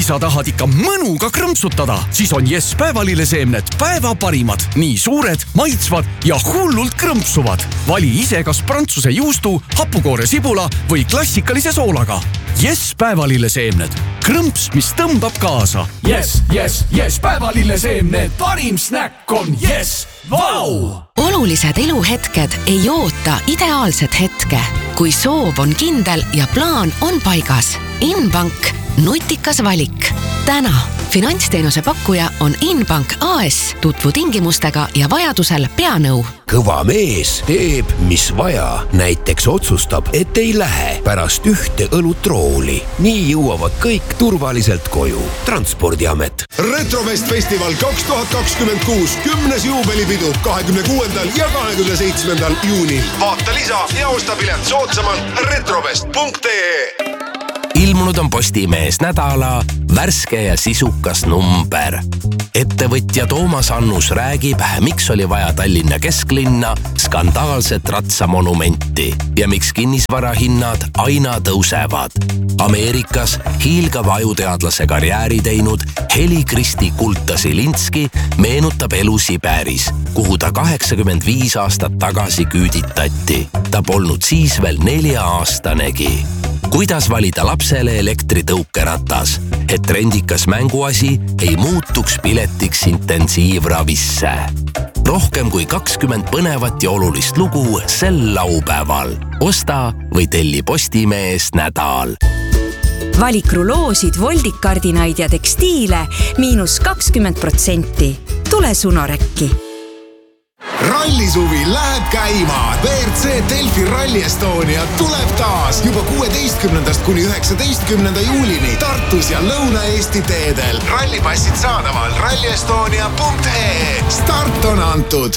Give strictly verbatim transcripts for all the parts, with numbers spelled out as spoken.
kui sa tahad ikka mõnuga krõmpsutada, siis on Yes päevalilleseemned päeva parimad. Nii suured, maitsvad ja hullult krõmpsuvad. Vali ise kas prantsuse juustu, hapukoore sibula või klassikalise soolaga. Yes päevalilleseemned. Krõmps, mis tõmbab kaasa. Yes, yes, yes päevalilleseemned. Parim snäkk on Yes. Vau! Olulised eluhetked ei oota ideaalset hetke. Kui soov on kindel ja plaan on paigas. Inbank. Nutikas valik. Täna finantsteenuse pakkuja on Inbank A S. Tutvu tingimustega ja vajadusel peanõu. Kõva mees teeb, mis vaja. Näiteks otsustab, et ei lähe pärast ühte õlutrooli. Nii jõuavad kõik turvaliselt koju. Transpordiamet. Retrofest festival kaks tuhat kakskümmend kuus. Kümnes juubelipidu kahekümne kuuendal ja kahekümne seitsmendal juunil. Vaata lisa ja osta pilet soodsamalt retrofest punkt ee. Ilmunud on Postimees nädala värske ja sisukas number. Ettevõtja Toomas Annus räägib, miks oli vaja Tallinna kesklinna skandaalset ratsamonumenti ja miks kinnisvarahinnad aina tõusevad. Ameerikas hiilgava ajuteadlase karjääri teinud Heli-Kristi Kulta-Silinski meenutab elu Siberis, kuhu ta kaheksakümmend viis aastat tagasi küüditati. Ta polnud siis veel nelja aastanegi. Kuidas valida lapsele elektritõukeratas, et trendikas mänguasi ei muutuks piletiks intensiivravisse. Rohkem kui kakskümmend põnevat ja olulist lugu sel laupäeval. Osta või telli Postimees nädal. Valik ruloosid, voldikardinaid ja tekstiile miinus kakskümmend protsenti. Tule Sunorekki. Rallisuvi läheb käima. V R C Delfi Rally Estonia tuleb taas juba kuueteistkümnendast kuni üheksateistkümnenda juulini Tartus ja Lõuna-Eesti teedel. Rallipassid saadaval ralli estonia punkt ee. Start on antud.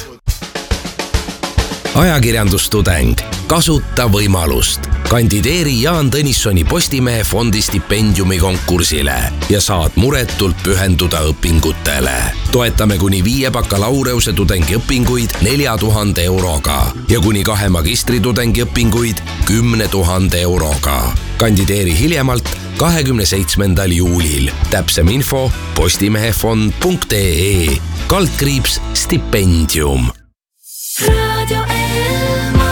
Ajakirjandustudeng. Kasuta võimalust. Kandideeri Jaan Tõnissoni Postimehe fondi stipendiumi konkursile ja saad muretult pühenduda õpingutele. Toetame kuni viie bakalaureuse tudengi õpinguid nelja tuhande euroga ja kuni kahe magistritudengi õpinguid kümne tuhande euroga. Kandideeri hiljemalt kahekümne seitsmendal juulil. Täpsem info postimehefond punkt ee. Kaldkriips stipendium. Radio Elmar.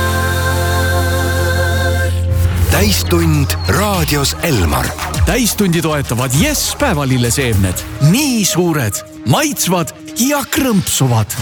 Täistund raadios Elmar. Täistundi toetavad Yes päevalilleseemned. Nii suured, maitsvad ja krõmpsuvad.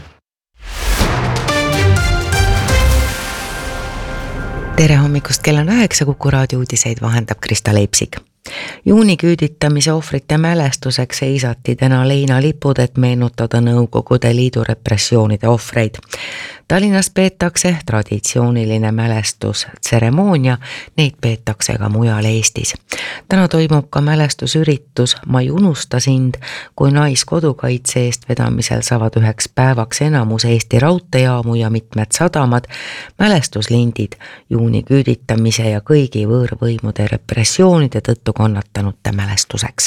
Tere hommikust, kell on üheksa, Kuku raadio uudiseid vahendab Krista Leipsik. Juuni küüditamise ohvrite mälestuseks seisati täna leinalipud, et meenutada Nõukogude Liidu repressioonide ohvreid. Tallinnas peetakse traditsiooniline mälestustseremoonia, neid peetakse ka mujal Eestis. Täna toimub ka mälestusüritus Ma ei unusta sind, kui naiskodukaitse eest vedamisel saavad üheks päevaks enamus Eesti raudteejaamu ja mitmed sadamad mälestuslindid juuni küüditamise ja kõigi võõrvõimude repressioonide tõttu kannatanute mälestuseks.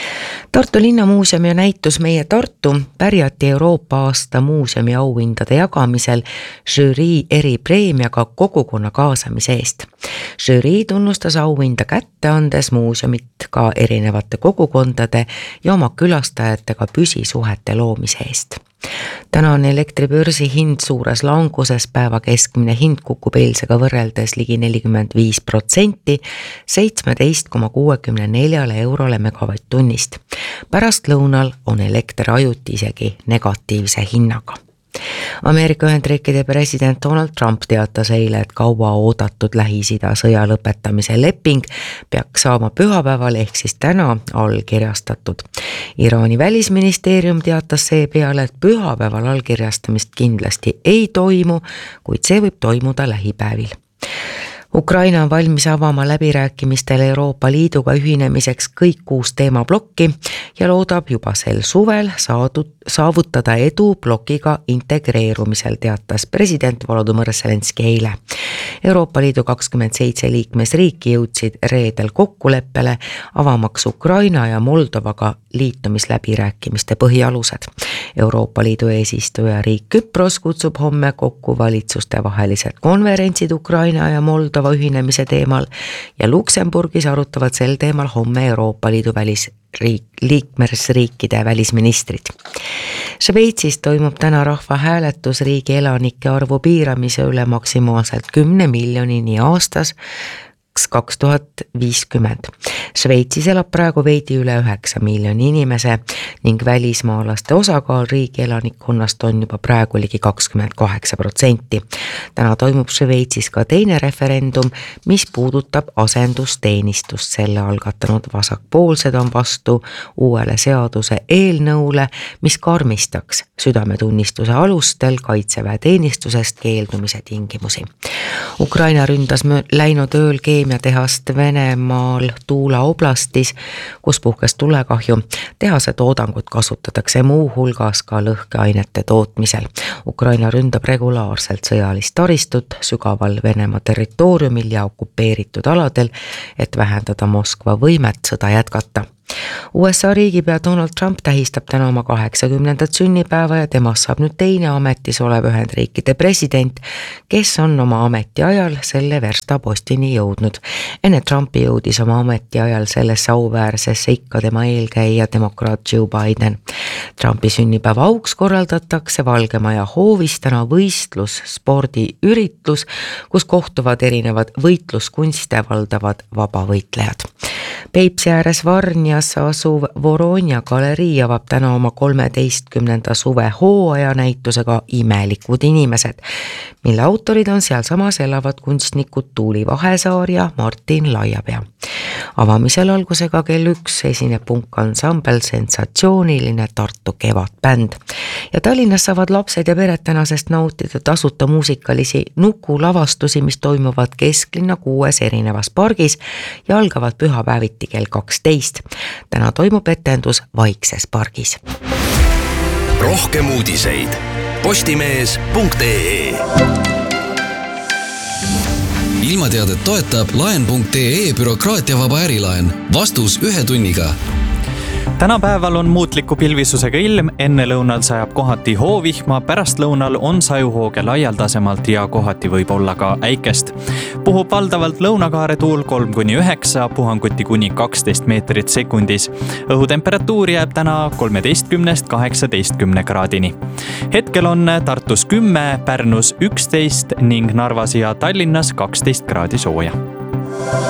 Tartu linnamuuseumi näitus Meie Tartu pärjati Euroopa aasta muuseumi auhindade jagamisel žürii eripreemiaga kogukonna kaasamise eest. Žürii tunnustas auhinda kätte andes muuseumit ka erinevate kogukondade ja oma külastajatega püsisuhete loomise eest. Täna on elektribörsi hind suures languses, päeva keskmine hind kukub eilsega võrreldes ligi nelikümmend viis protsenti, seitseteist koma kuuekümne neljale eurole megavatt-tunnist. Pärast lõunal on elekter ajuti isegi negatiivse hinnaga. Ameerika Ühendriikide president Donald Trump teatas eile, et kaua oodatud Lähis-Ida sõja lõpetamise leping peaks saama pühapäeval ehk siis täna allkirjastatud. Iraani välisministeerium teatas seepeale, et pühapäeval allkirjastamist kindlasti ei toimu, kuid see võib toimuda lähipäevil. Ukraina on valmis avama läbirääkimistel Euroopa Liiduga ühinemiseks kõik kuus teemablokki ja loodab juba sel suvel saadud, saavutada edu blokiga integreerumisel, teatas president Volodõmõr Zelenski eile. Euroopa Liidu kakskümmend seitse liikmesriiki jõudsid reedel kokkuleppele avamaks Ukraina ja Moldovaga liitumisläbirääkimiste põhialused. Euroopa Liidu eesistuja riik Küpros kutsub homme kokku valitsuste vahelised konverentsid Ukraina ja Moldova Moldova ühinemise teemal ja Luksemburgis arutavad sel teemal homme Euroopa Liidu välisriik, liikmesriikide välisministrid. Šveitsis toimub täna rahvahääletus riigi elanike arvu piiramise üle maksimaalselt kümne miljonini aastas kaks tuhat viiskümmend. Šveitsis elab praegu veidi üle üheksa miljoni inimese ning välismaalaste osakaal riigi elanikkonnast on juba praegu ligi kakskümmend kaheksa protsenti. Täna toimub Šveitsis ka teine referendum, mis puudutab asendusteenistust. Selle algatanud vasakpoolsed on vastu uuele seaduse eelnõule, mis karmistaks südametunnistuse alustel kaitseväeteenistusest keeldumise tingimusi. Ukraina ründas läinud ööl keemiatehast Venemaal Tuula oblastis, kus puhkes tulekahju. Tehase toodangut kasutatakse muu hulgas ka lõhkeainete tootmisel. Ukraina ründab regulaarselt sõjalist taristut sügaval Venemaa territooriumil ja okupeeritud aladel, et vähendada Moskva võimet sõda jätkata. U S A riigipea Donald Trump tähistab täna oma kaheksakümnendat sünnipäeva ja temast saab nüüd teine ametis olev Ühendriikide president, kes on oma ametiajal selle verstapostini jõudnud. Enne Trumpi jõudis oma ametiajal sellesse auväärsesse ikka tema eelkäija demokraat Joe Biden. Trumpi sünnipäeva auks korraldatakse Valgemaja hoovis täna võistlus, spordiüritlus, kus kohtuvad erinevad võitluskunste valdavad vabavõitlejad. Peipsi ääres Varnjas asuv Voronja galerii avab täna oma kolmeteistkümnenda suve hooaja näitusega Imelikud inimesed, mille autorid on sealsamas elavad kunstnikud Tuuli Vahesaar ja Martin Laiapea. Avamisel algusega kell üks esineb punkansambel Sensatsiooniline Tartu Kevadbänd. Ja Tallinnas saavad lapsed ja pered tänasest nautida tasuta muusikalisi nukulavastusi, mis toimuvad kesklinna kuues erinevas pargis ja algavad pühapäeviti kell kaksteist. Täna toimub etendus Vaikses pargis. Rohkem uudiseid postimees punkt ee. Ilmateadet toetab laen punkt ee bürokraatiavaba ärilaen. Vastus ühe tunniga. Tänapäeval on muutliku pilvisusega ilm, enne lõunal sajab kohati hoovihma, pärast lõunal on sajuhooge laialdasemalt ja kohati võib olla ka äikest. Puhub valdavalt lõunakaare tuul kolm kuni üheksa, puhanguti kuni kaksteist meetrit sekundis. Õhutemperatuur jääb täna kolmeteistkümnest kaheksateistkümne kraadini. Hetkel on Tartus kümme, Pärnus üksteist ning Narvas ja Tallinnas kaksteist kraadi sooja.